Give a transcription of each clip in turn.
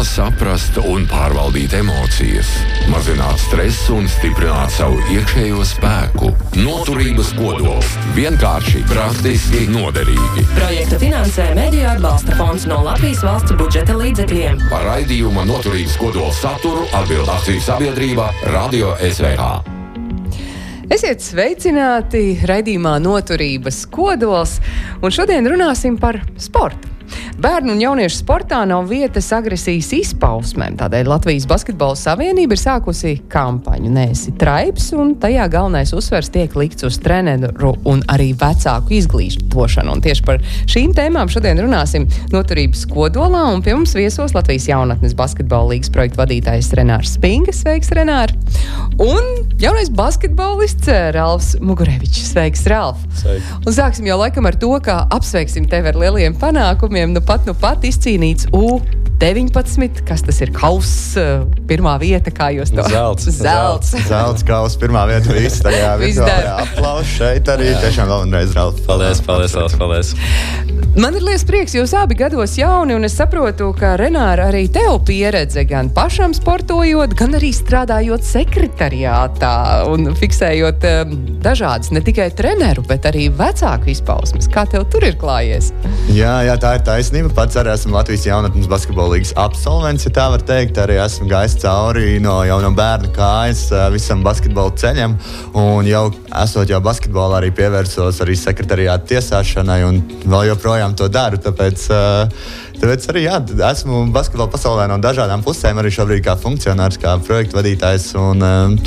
saprast un pārvaldīt emocijas, mazināt stresu un stiprināt savu iekšējo spēku. Noturības kodols – vienkārši, praktiski, noderīgi. Projektu finansē Mediju atbalsta fonds no Latvijas valsts budžeta līdzekļiem. Par raidījuma Noturības kodols saturu atbild akciju sabiedrība Radio SVH. Esiet sveicināti raidījumā Noturības kodols, un šodien runāsim par sportu. Bērnu un jauniešu sportā nav vietas agresijas izpausmēm, tādēļ Latvijas Basketbola Savienība ir sākusi kampaņu Neesi traips, un tajā galvenais uzsvers tiek likts uz treneru un arī vecāku izglītošanu. Un tieši par šīm tēmām šodien runāsim Noturības kodolā, un pie mums viesos Latvijas jaunatnes basketbola līgas projektu vadītājs Renārs Spinga. Sveiks, Renār! Un jaunais basketbolists Ralfs Mugurevičs. Sveiks, Ralf! Sveiki! Un sāksim jau laikam ar to, ka apsveiksim tevi ar lieliem panākumiem. Nu pat izcīnīts U19, kas tas ir kauss, pirmā vieta, kā jūs to... Zelts kauss, pirmā vieta, viss tajā virtuālajā aplausi šeit arī. Tiešām vēlreiz, Ralf. Paldies. Man ir liels prieks, jūs abi gados jauni, un es saprotu, ka Renāra arī tev pieredze gan pašam sportojot, gan arī strādājot sekretariātā un fiksējot dažādas, ne tikai treneru, bet arī vecāku izpausmes. Kā tev tur ir klājies? Jā, tā ir taisnība. Pats arī esmu Latvijas jaunatnes basketbola līgas absolvents, ja tā var teikt. Arī esmu gājis cauri no bērnu kājas visam basketbola ceļam, un jau esot basketbolā arī pievērsos arī sekretariāta tiesāšanai, un vēl joprojām to daru, tāpēc arī esmu basketbola pasaulē no dažādām pusēm, arī šobrīd kā funkcionārs, kā projektu vadītājs, un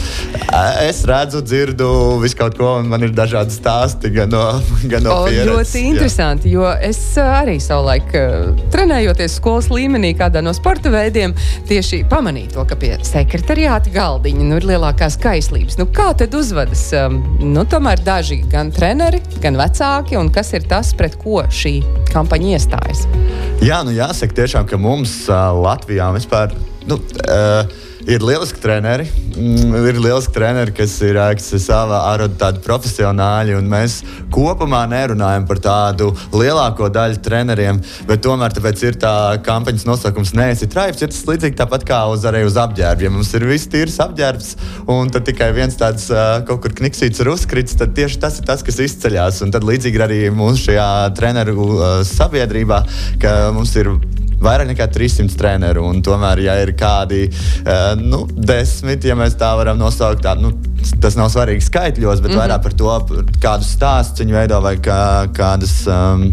es redzu, dzirdu visu kaut ko, un man ir dažādi stāsti gan no pieredzes. Ļoti interesanti, jo es arī savulaik trenējoties skolas līmenī kādā no sporta veidiem, tieši pamanīju to, ka pie sekretariāta galdiņa ir lielākās kaislības. Kā tad uzvedas tomēr daži gan treneri, gan vecāki, un kas ir tas, pret ko šī kampaņa iestājas? Jā, jāsaka tiešām, ka mums Latvijā vispār ir lieliski treneri. Ir lieliski treneri, kas ir ārot tādi profesionāļi, un mēs kopumā nerunājam par tādu lielāko daļu treneriem, bet tomēr tāpēc ir tā kampaņas nosaukums Neesi traips, ja tas līdzīgi tāpat kā arī uz apģērbiem. Mums ir viss tīrs apģērbs, un tad tikai viens tāds kaut kur kniksīts ir uzkrits, tad tieši tas ir tas, kas izceļās. Un tad līdzīgi arī mūsu šajā treneru sabiedrībā, ka mums ir vairāk nekā 300 treneru, un tomēr, ja ir kādi 10, ja mēs tā varam nosaukt, tas nav svarīgi skaitļos, bet vairāk par to, kādus stāstus viņi veido vai kādas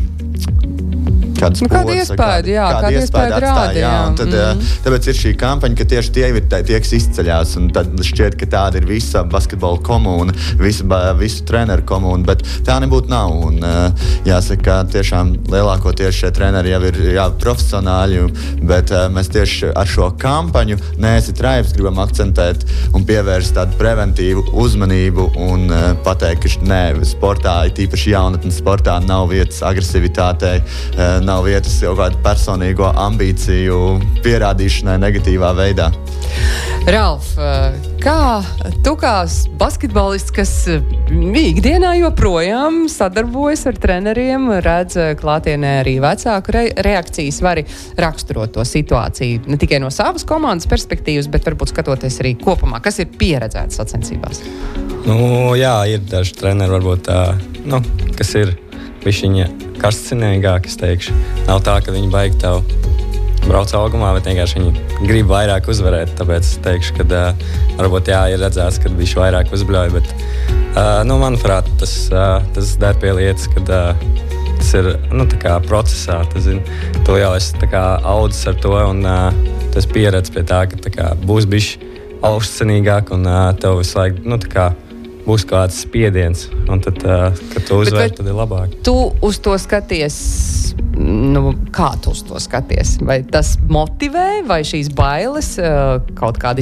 kādu iespēju rāda. Tāpēc ir šī kampaņa, ka tieši tie kas izceļās, un tad šķiet, ka tāda ir visa basketbola komūna, visu treneru komūna, bet tā nebūtu nav. Un jāsaka, tiešām lielākoties šie treneri jau ir profesionāļi, bet mēs tieši ar šo kampaņu Neesi traips gribam akcentēt un pievērst tādu preventīvu uzmanību un pateikt, ka sportā, tīpaši jaunatnes sportā, nav vietas agresivitātei, nav vietas kaut kādu personīgo ambīciju pierādīšanai negatīvā veidā. Ralf, kā tu kā basketbolists, kas ikdienā joprojām sadarbojas ar treneriem, redz klātienē arī vecāku reakcijas, vari raksturot to situāciju ne tikai no savas komandas perspektīvas, bet varbūt skatoties arī kopumā, kas ir pieredzēts sacensībās? Ir daži treneri varbūt kas ir višķiņa karstcinīgāk, es teikšu. Nav tā, ka viņi baigi tev brauc augumā, bet vienkārši viņi grib vairāk uzvarēt. Tāpēc es teikšu, ka varbūt ir redzēts, ka bišķi vairāk uzbļauj, bet manuprāt, tas der pie lietas, kad tas ir tā kā procesā. Tu jau esi audzis ar to, un tas pieredz pie tā, ka būs bišķi augstcenīgāk, un tev visu laiku būs kāds spiediens, un tad, kad tu uzvari, tad ir labāk. Tu uz to skaties, kā tu uz to skaties? Vai tas motivē, vai šīs bailes, kaut kādi